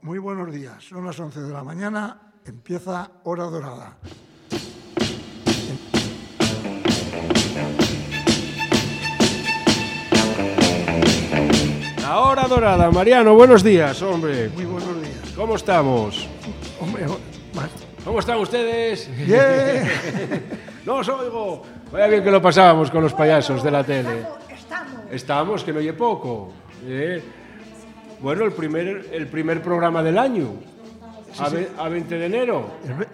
Muy buenos días. Son las 11 de la mañana. Empieza Hora Dorada. La Hora Dorada. Mariano, buenos días, hombre. Muy buenos días. ¿Cómo estamos? Hombre, ¿Cómo están ustedes? bien. No os oigo. Vaya bien que lo pasábamos con los payasos de la tele. Estamos, que no oye poco. Bueno, el primer programa del año. A 20 de enero.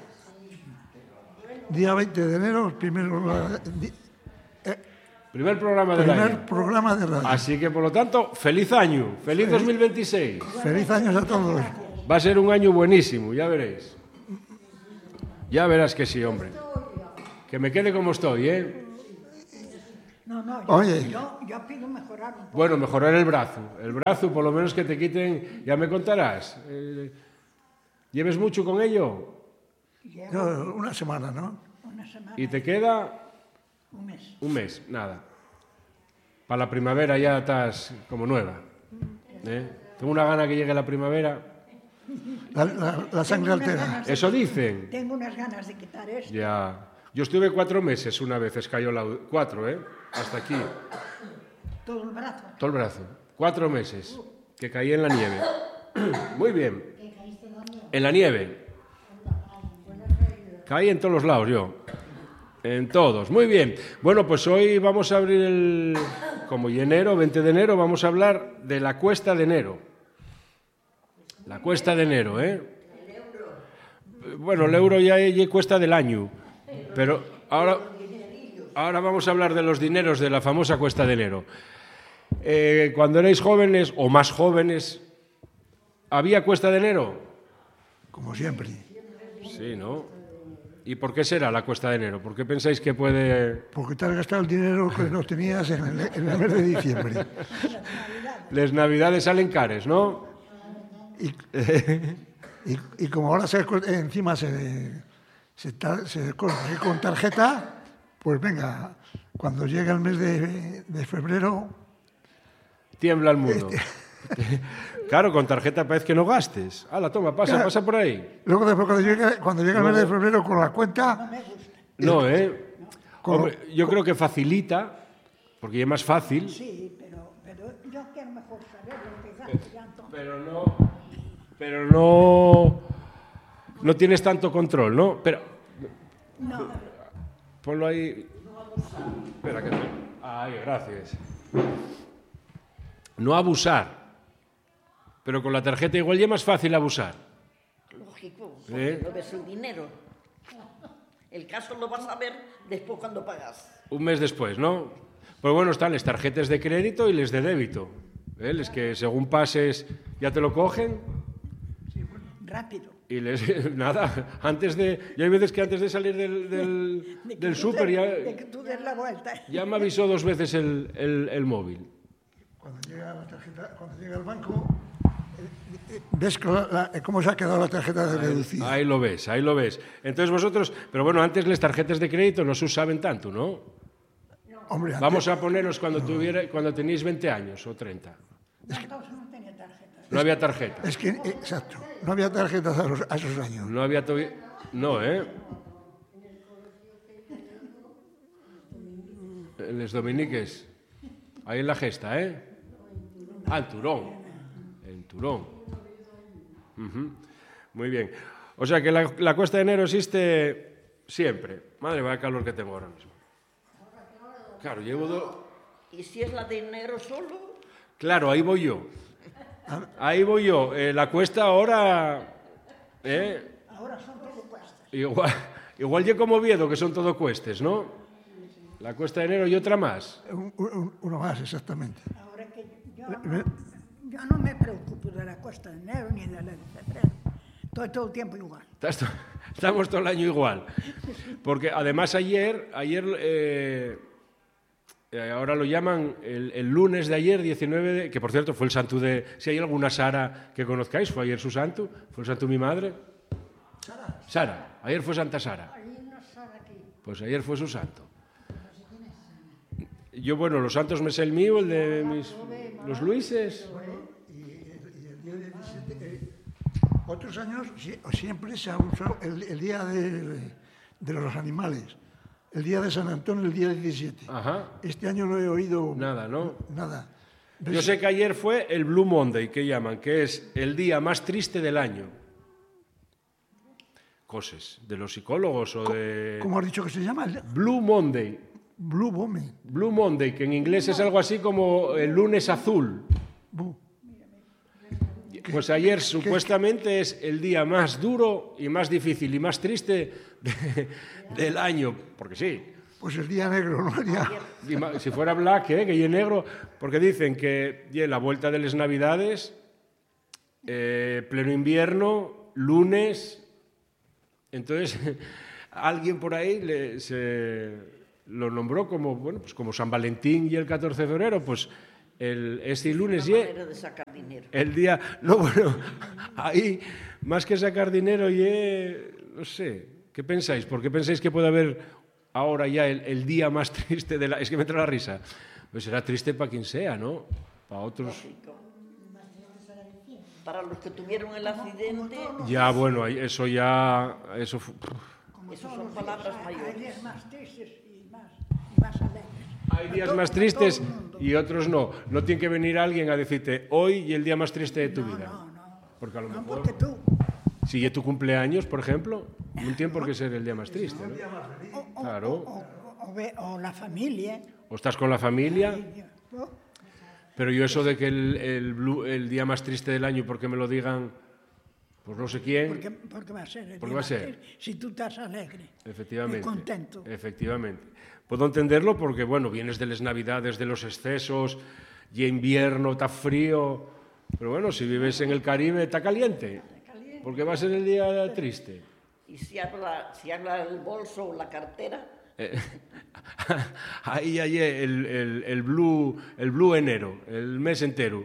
Día 20 de enero, primer Primer programa del año. programa de radio. Así que, por lo tanto, feliz año. Feliz 2026. Feliz año a todos. Va a ser un año buenísimo, ya veréis. Ya verás que sí, hombre. Que me quede como estoy, ¿eh? No, Oye. yo pido mejorar un poco. Bueno, mejorar el brazo. El brazo, por lo menos que te quiten, ya me contarás. ¿Lleves mucho con ello? Llevo No, una semana, ¿no? una semana, ¿Y te queda? un mes. Un mes, nada. Para la primavera ya estás como nueva. Tengo una gana que llegue la primavera. La sangre altera. Eso dicen. Tengo unas ganas de quitar esto. Ya. Yo estuve 4 meses una vez, cayó 4, hasta aquí. Todo el brazo. Todo el brazo. 4 meses. Que caí en la nieve. Muy bien. En la nieve. Caí en todos los lados yo. En todos. Muy bien. Bueno, pues hoy vamos a abrir como enero, 20 de enero, vamos a hablar de la cuesta de enero. La cuesta de enero, ¿eh? Bueno, el euro ya es cuesta del año. Pero ahora vamos a hablar de los dineros de la famosa cuesta de enero. Cuando erais jóvenes o más jóvenes, ¿había cuesta de enero? Como siempre. Sí, ¿no? ¿Y por qué será la cuesta de enero? ¿Por qué pensáis que puede...? Porque te has gastado el dinero que no tenías en el mes de diciembre. Las navidades salen cares, ¿no? Y como ahora encima se corre con tarjeta, pues venga, cuando llega el mes de febrero... Tiembla el mundo. Claro, con tarjeta parece que no gastes. Hala, toma, pasa por ahí. Luego después cuando llega el mes de febrero con la cuenta... No, Hombre, yo creo que facilita, porque es más fácil. Sí, pero yo quiero mejor saber lo que gasto ya entonces. Pero no tienes tanto control, ¿no? Pero No, ponlo ahí. Espera que ahí, gracias. No abusar. Pero con la tarjeta igual ya es más fácil abusar. Lógico, porque no ves el dinero. El caso lo vas a ver después cuando pagas. Un mes después, ¿no? Pues bueno, están las tarjetas de crédito y las de débito. Les que según pases ya te lo cogen. rápido. Y nada, yo hay veces que antes de salir del súper De que tú des la vuelta. ya me avisó 2 veces el móvil. Cuando llega la tarjeta, cuando llega al banco, ves cómo se ha quedado la tarjeta de reducida. Ahí lo ves. Entonces vosotros, pero bueno, antes las tarjetas de crédito no se usaban tanto, ¿no? Hombre, Vamos a ponernos cuando tenéis 20 años o 30. Entonces no tenía tarjeta. No había tarjeta. Es que, exacto, no había tarjetas a esos años. No había no, Les dominiques. Ahí en la gesta, en Turón. Uh-huh. Muy bien. O sea que la cuesta de enero existe siempre. Madre, vaya calor que tengo ahora mismo. Claro, ¿Y si es la de enero solo? Claro, ahí voy yo. La cuesta ahora... Ahora son todo cuestas. Igual yo como Oviedo, que son todo cuestes, ¿no? La cuesta de enero y otra más. Uno más, exactamente. Ahora que yo no me preocupo de la cuesta de enero ni de la de febrero. Estoy todo el tiempo igual. Estamos todo el año igual. Porque además ayer ahora lo llaman el lunes de ayer, 19, que por cierto fue el santo de... Si hay alguna Sara que conozcáis, fue ayer su santo, fue el santo de mi madre. Sara, ayer fue Santa Sara. Pues ayer fue su santo. Yo, bueno, los santos me sé el mío, el de los Luises. Otros años siempre se ha usado el día de los animales, el día de San Antonio, el día 17. Ajá. Este año no he oído Nada, ¿no? nada. Yo sé que ayer fue el Blue Monday, que llaman, que es el día más triste del año. Cosas de los psicólogos o de... ¿Cómo has dicho que se llama? Blue Monday. Blue Monday. Blue Monday, que en inglés es algo así como el lunes azul. Pues ayer supuestamente es el día más duro y más difícil y más triste del año, porque sí. Pues el día negro, ¿no? Si fuera black, que y negro, porque dicen que la vuelta de las Navidades, pleno invierno, lunes, entonces alguien por ahí lo nombró como, bueno, pues como San Valentín y el 14 de febrero, pues este lunes Una manera de sacar dinero. el día, no, bueno, ahí más que sacar dinero no sé, ¿qué pensáis? ¿Por qué pensáis que puede haber ahora ya el día más triste de la... Es que me entra la risa. Pues será triste para quien sea, ¿no? Para otros... Para los que tuvieron el accidente, Ya, bueno, eso ya... Eso son palabras Hay mayores. días más tristes y más alegres. hay días más tristes y otros no. No tiene que venir alguien a decirte hoy y el día más triste de tu vida. No. Porque a lo No, mejor... porque tú... Si es tu cumpleaños, por ejemplo, no tiene por qué ser el día más triste, ¿no? Claro. O la familia. O estás con la familia... Pero yo eso de que el día más triste del año, porque me lo digan, pues no sé quién... Porque va a ser el Porque día va a más ser. triste, si tú estás alegre. Efectivamente. Y contento. Efectivamente. Puedo entenderlo porque, bueno, vienes de las Navidades, de los excesos, y invierno, está frío... Pero bueno, si vives en el Caribe, está caliente. Porque va a ser el día triste. Y si habla el bolso o la cartera, Ahí hay el blue enero, el mes entero.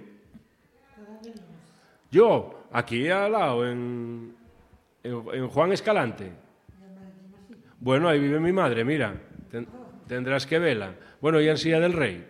Yo, aquí al lado, en Juan Escalante. Bueno, ahí vive mi madre, mira. Tendrás que verla. Bueno, y en Silla del Rey.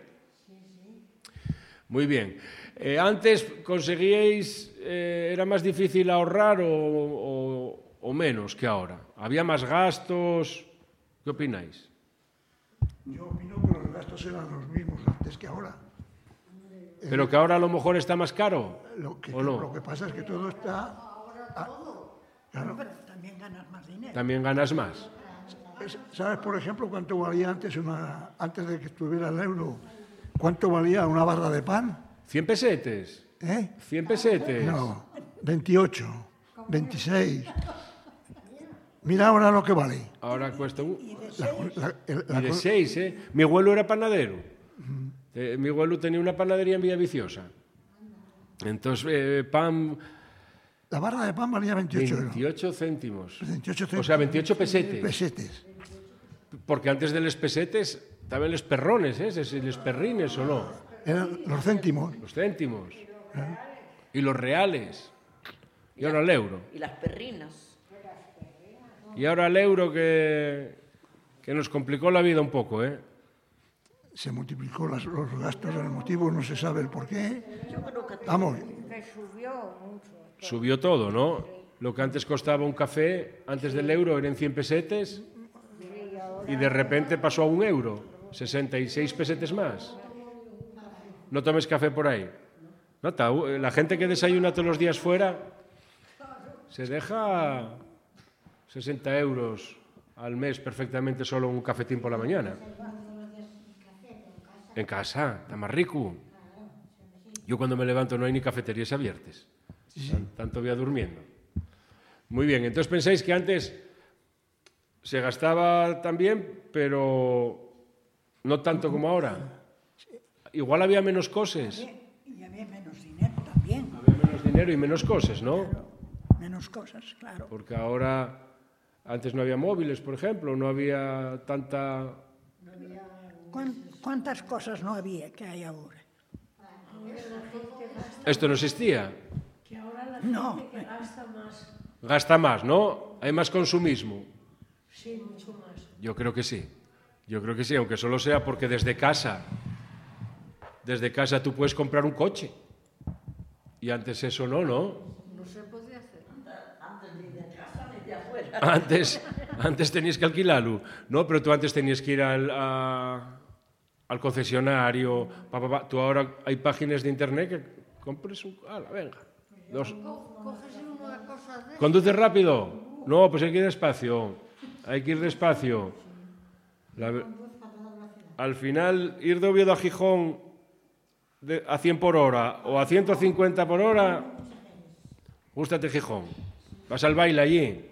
Muy bien. Antes conseguíais, era más difícil ahorrar o menos que ahora. Había más gastos. ¿Qué opináis? Yo opino que los gastos eran los mismos antes que ahora. ¿Pero que ahora a lo mejor está más caro? ¿O no? Lo que pasa es que todo está... Claro. Pero también ganas más dinero. También ganas más. ¿Sabes, por ejemplo, cuánto valía antes de que estuviera el euro? ¿Cuánto valía una barra de pan? 100 pesetes. 100 pesetes. No, 28, 26. Mira ahora lo que vale. Ahora cuesta un... Y de Y de 6, ¿eh? Mi abuelo era panadero. Mi abuelo tenía una panadería en Villaviciosa. Entonces, pan... La barra de pan valía 28 euros. 28 céntimos. 28 céntimos. O sea, 28 pesetes. Pesetes. Porque antes de los pesetes estaban los perrones, los perrines, ¿o no? Eran los céntimos. Los céntimos. Y los reales. Y ahora el euro. y las perrinas. Y ahora el euro que nos complicó la vida un poco, ¿eh? Se multiplicó los gastos, el motivo no se sabe el por qué. Vamos, Subió todo, ¿no? Lo que antes costaba un café, antes del euro eran 100 pesetes y de repente pasó a 1 euro, 66 pesetes más. No tomes café por ahí. Nota, la gente que desayuna todos los días fuera se deja 60 euros al mes perfectamente solo un cafetín por la mañana. En casa, está más rico. Yo cuando me levanto no hay ni cafeterías abiertas. Tanto voy durmiendo. Muy bien, entonces pensáis que antes se gastaba también, pero no tanto como ahora. Igual había menos cosas. Y había menos dinero también. Había menos dinero y menos cosas, ¿no? Menos cosas, claro. Porque ahora, antes no había móviles, por ejemplo, no había tanta... ¿Cuántas cosas no había que hay ahora? Esto no existía. No, Gasta más, ¿no? Hay más consumismo. Sí, mucho más. Yo creo que sí. Yo creo que sí, aunque solo sea porque desde casa tú puedes comprar un coche. Y antes eso no, ¿no? No se podía hacer. Antes tenías que alquilarlo. No, pero tú antes tenías que ir al concesionario. Tú ahora hay páginas de internet que compres un... venga. ¿Conduces rápido? No, pues hay que ir despacio. Hay que ir despacio. Al final, ir de Oviedo a Gijón a 100 por hora o a 150 por hora, gústate Gijón. ¿Vas al baile allí?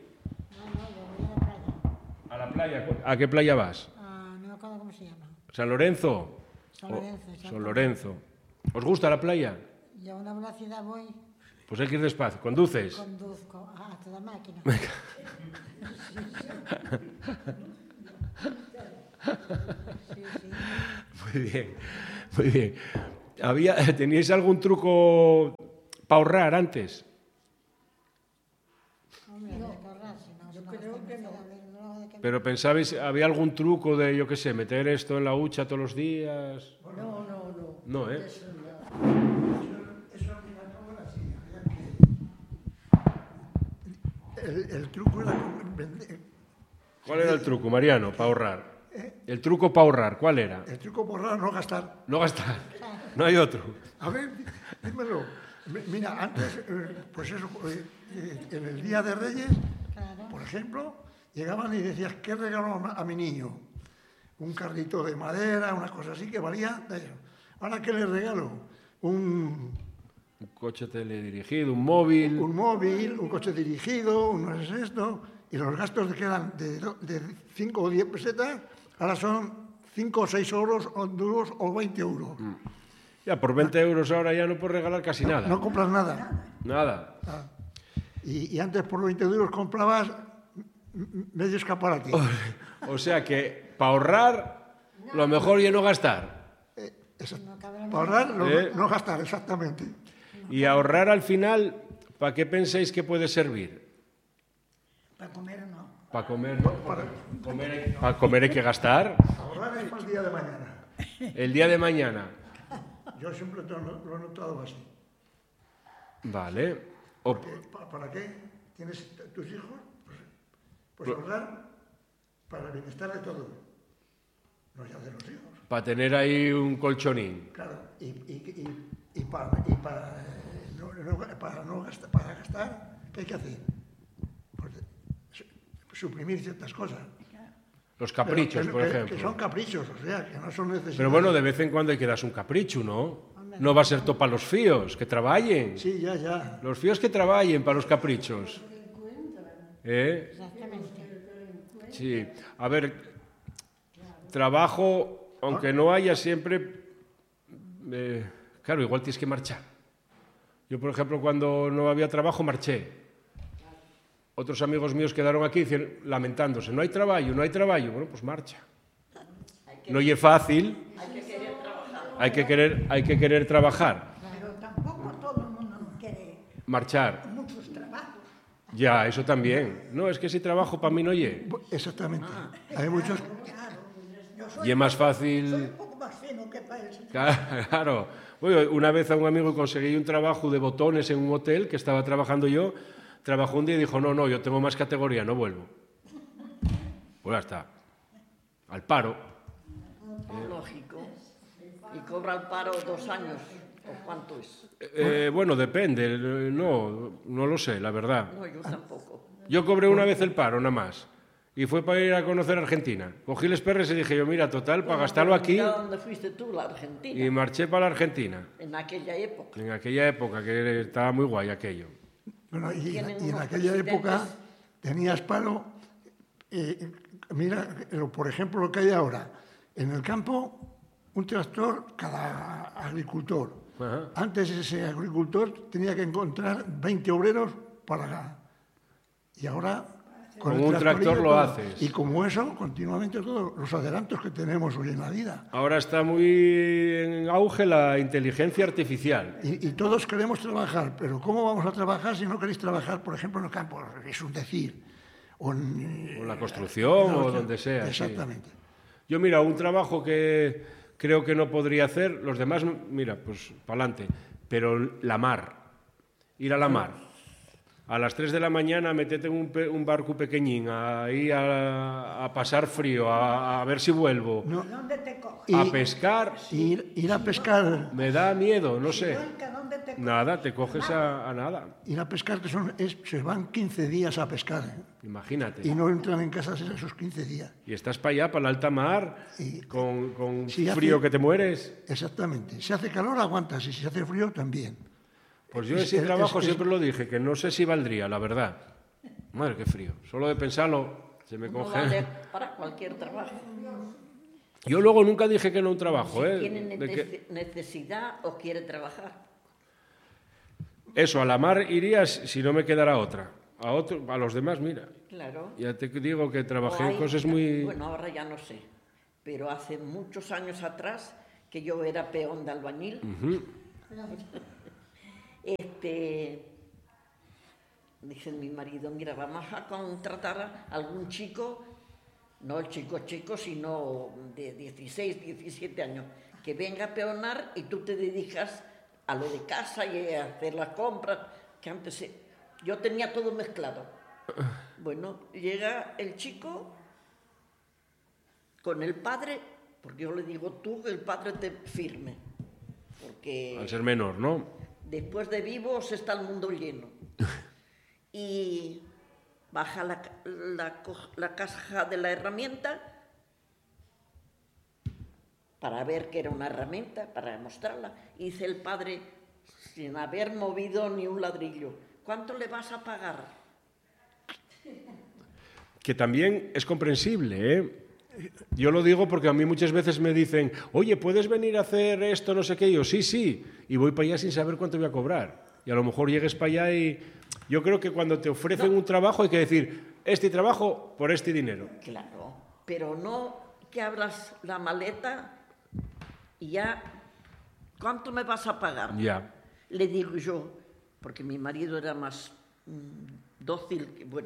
¿A la playa? ¿A qué playa vas? No me acuerdo cómo se llama. ¿San Lorenzo? San Lorenzo. San Lorenzo. ¿Os gusta la playa? Y a una velocidad voy, Pues hay que ir despacio. ¿Conduces? conduzco a toda máquina. Muy bien, muy bien. ¿Teníais algún truco para ahorrar antes? Hombre, había que ahorrar, si no, creo que no. Pero pensabais, ¿había algún truco de, yo qué sé, meter esto en la hucha todos los días? No. No, ¿eh? Eso al final no era así. El truco era vender. ¿Cuál era el truco, Mariano, para ahorrar? El truco para ahorrar, ¿cuál era? El truco por ahorrar, no gastar. No gastar. No hay otro. A ver, dímelo. Mira, antes, pues eso, en el Día de Reyes, por ejemplo, llegaban y decías, ¿qué regalo a mi niño? Un carrito de madera, una cosa así que valía. Ahora, ¿qué le regalo? Un coche teledirigido, un móvil. Un coche dirigido, no es esto. Y los gastos que eran de 5 o 10 pesetas, ahora son 5 o 6 euros o 20 euros. Ya, por 20 euros ahora ya no puedes regalar casi nada. No compras nada. Nada. Y antes por 20 euros comprabas medio escaparate. O sea que para ahorrar, lo mejor es no gastar. Para ahorrar, no gastar, exactamente. Y ahorrar al final, ¿para qué pensáis que puede servir? Para comer no. Para comer, ¿no? Para comer hay que gastar. Ahorrar es para el día de mañana. El día de mañana. Yo siempre lo he notado así. Vale. ¿Para qué tienes tus hijos? Pues ahorrar para el bienestar de todos, no ya de los hijos. Para tener ahí un colchonín. Claro, y para gastar, ¿qué hay que hacer? Pues suprimir ciertas cosas. Los caprichos, por ejemplo. Que son caprichos, o sea, que no son necesarios. Pero bueno, de vez en cuando hay que darse un capricho, ¿no? No va a ser todo para los fíos, que trabajen. Sí, ya. Los fíos que trabajen para los caprichos. Exactamente. Sí. A ver, trabajo, aunque no haya siempre... claro, igual tienes que marchar. Yo, por ejemplo, cuando no había trabajo, marché. Otros amigos míos quedaron aquí lamentándose. No hay trabajo. Bueno, pues marcha. No es fácil. Hay que querer trabajar. Pero tampoco todo el mundo quiere Marchar. muchos trabajos. Ya, eso también. No, es que ese trabajo para mí no es. Exactamente. Hay muchos... Y es más Soy fácil... un poco más fino que para eso. Claro. Bueno, una vez a un amigo conseguí un trabajo de botones en un hotel que estaba trabajando yo. Trabajó un día y dijo, no, yo tengo más categoría, no vuelvo. Pues ya está. Al paro. Lógico. ¿Y cobra el paro 2 años? ¿O cuánto es? Bueno, depende. No lo sé, la verdad. No, yo tampoco. Yo cobré una vez el paro, nada más. Y fue para ir a conocer Argentina. Cogí los perres y dije yo, mira, total, para gastarlo aquí. ¿A dónde fuiste tú, la Argentina? Y marché para la Argentina. En aquella época. En aquella época, que estaba muy guay aquello. Bueno, y en unos aquella presidentes. época tenías paro. Mira, por ejemplo, lo que hay ahora. En el campo, un tractor cada agricultor. Ajá. Antes ese agricultor tenía que encontrar 20 obreros para... Y ahora... Con el un tractor tractorillo lo todo. haces. Y como eso, continuamente todos los adelantos que tenemos hoy en la vida. Ahora está muy en auge la inteligencia artificial. Y todos queremos trabajar, pero ¿cómo vamos a trabajar si no queréis trabajar, por ejemplo, en el campo? Es un decir. O en la construcción o donde sea. Exactamente. Sí. Yo, mira, un trabajo que creo que no podría hacer, los demás, mira, pues para adelante. Pero la mar, ir a la mar. a las 3 de la mañana metete en un barco pequeñín, ahí a pasar frío, a ver si vuelvo, ¿Dónde te coge? a pescar, Ir a pescar, me da miedo, no sé. Blanca, ¿dónde te coge? Nada, te coges a nada, ir a pescar, que se van 15 días a pescar, imagínate. y no entran en casa esos 15 días. Y estás para allá, para la alta mar, con Sí, frío hace- que te mueres. Exactamente. Si hace calor, aguantas, y si hace frío, también. Pues yo Es- ese es- trabajo es- siempre lo dije, que no sé si valdría, la verdad. Madre, qué frío. Solo de pensarlo, se me No congela. vale para cualquier trabajo. Yo luego nunca dije que no un trabajo, ¿eh? Tiene De que- necesidad o quiere trabajar. Eso, a la mar irías si no me quedara otra. A los demás, mira. Claro. Ya te digo que trabajé O en hay- cosas muy... Bueno, ahora ya no sé, pero hace muchos años atrás que yo era peón de albañil, dice mi marido, mira, vamos a contratar a algún chico, no el chico, sino de 16, 17 años, que venga a peonar y tú te dedicas a lo de casa y a hacer las compras, que antes yo tenía todo mezclado. Bueno, llega el chico con el padre, porque yo le digo tú que el padre te firme, porque Al ser menor, ¿no? después de vivos está el mundo lleno. Y baja la caja de la herramienta para ver que era una herramienta, para mostrarla. Y dice el padre, sin haber movido ni un ladrillo, ¿cuánto le vas a pagar? Que también es comprensible, ¿eh? Yo lo digo porque a mí muchas veces me dicen, oye, ¿puedes venir a hacer esto, no sé qué? Y yo, sí, y voy para allá sin saber cuánto voy a cobrar. Y a lo mejor llegues para allá y... Yo creo que cuando te ofrecen un trabajo hay que decir, este trabajo por este dinero. Claro, pero no que abras la maleta y ya, ¿cuánto me vas a pagar? Ya. Le digo yo, porque mi marido era más dócil, bueno,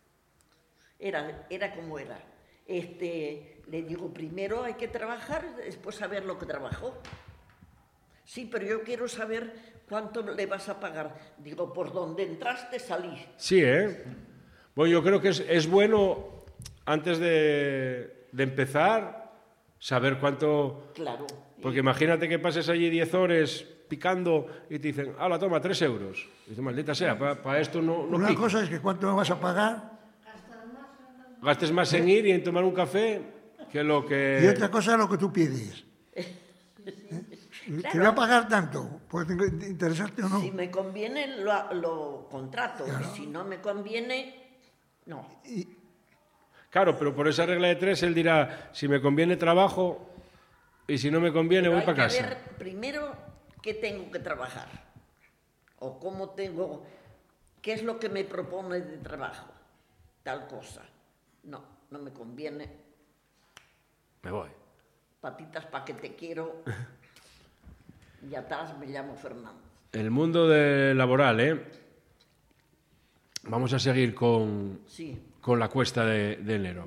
era como era. Le digo, primero hay que trabajar, después saber lo que trabajó. Sí, pero yo quiero saber cuánto le vas a pagar. Digo, por donde entraste, salí. Sí, ¿eh? Bueno, yo creo que es bueno, antes de empezar, saber cuánto... Claro. Porque imagínate que pases allí 10 horas picando y te dicen, ¡hala, toma, 3 euros! Y dices, maldita sea, para esto no Una pico. cosa es que cuánto me vas a pagar, Gastes más en ir y en tomar un café que lo y que... otra cosa es lo que tú pides. Te voy a pagar tanto, puede interesarte o no. Si me conviene, lo contrato. Y si no me conviene, no. Claro, pero por esa regla de 3 él dirá, si me conviene trabajo y si no me conviene Pero voy hay para que casa. ver primero qué tengo que trabajar. O cómo tengo... ¿Qué es lo que me propone de trabajo? Tal cosa. No, no me conviene. Me voy. Patitas pa' que te quiero. Y atrás me llamo Fernando. El mundo laboral, ¿eh? Vamos a seguir con Sí. la cuesta de enero.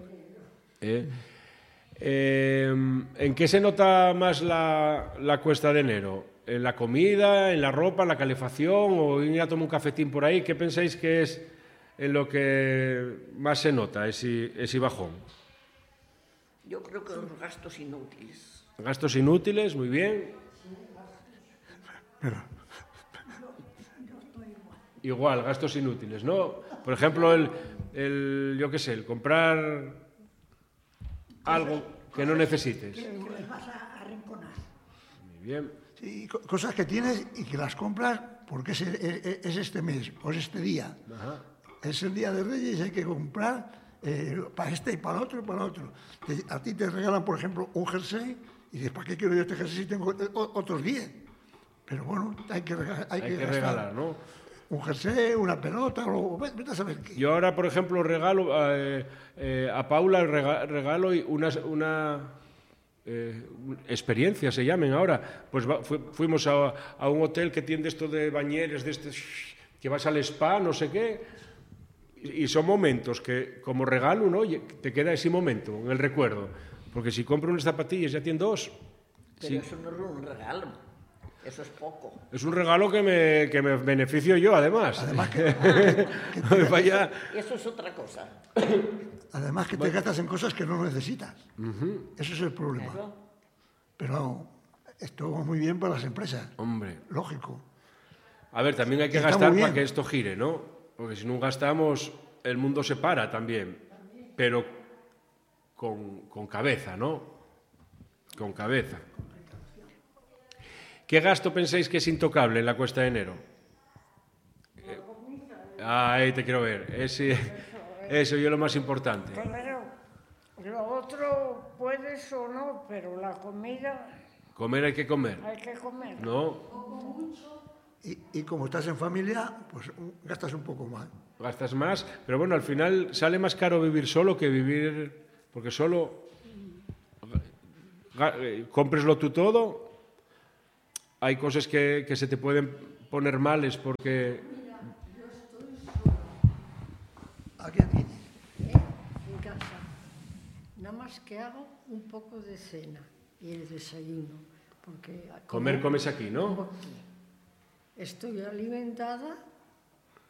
¿En qué se nota más la cuesta de enero? ¿En la comida, en la ropa, en la calefacción o ir a tomar un cafetín por ahí? ¿Qué pensáis que es en lo que más se nota ese bajón? Yo creo que los gastos inútiles. Gastos inútiles, muy bien. Igual, gastos inútiles, ¿no? Por ejemplo, yo qué sé, el comprar algo que no necesites. Que les vas a arrinconar. Muy bien. Sí, cosas que tienes y que las compras porque es este mes o es este día. Ajá. Es el día de Reyes y hay que comprar para este y para el otro y para el otro. A ti te regalan, por ejemplo, un jersey y dices, ¿para qué quiero yo este jersey si tengo otros 10? Pero bueno, hay que gastar. Regalar, ¿no? Un jersey, una pelota, o vete a saber qué. Yo ahora, por ejemplo, regalo a Paula regalo una experiencia, se llamen ahora. Pues fuimos a un hotel que tiene esto de bañeres, de este que vas al spa, no sé qué. Y son momentos que, como regalo, ¿no? Te queda ese momento en el recuerdo. Porque si compro unas zapatillas ya tiene 2. Pero eso no es un regalo. Eso es poco. Es un regalo que me beneficio yo, además. Además que Vaya. Eso es otra cosa. Además que te gastas en cosas que no necesitas. Ese es el problema. Claro. Pero esto va muy bien para las empresas. Hombre. Lógico. A ver, también hay que Está muy gastar bien. para que esto gire, ¿no? Porque si no gastamos, el mundo se para también. Pero con cabeza, ¿no? Con cabeza. ¿Qué gasto pensáis que es intocable en la cuesta de enero? Ahí te quiero ver. Eso es lo más importante. Claro, lo otro puedes o no, pero la comida Comer hay que comer, hay que comer. ¿no? Y como estás en familia, pues gastas un poco más. Gastas más, pero bueno, al final sale más caro vivir solo que vivir, porque solo cómpreslo tú todo, hay cosas que se te pueden poner males porque... Aquí tienes. En casa. Nada más que hago un poco de cena y el desayuno. Porque Comer comes aquí, ¿no? como aquí. Estoy alimentada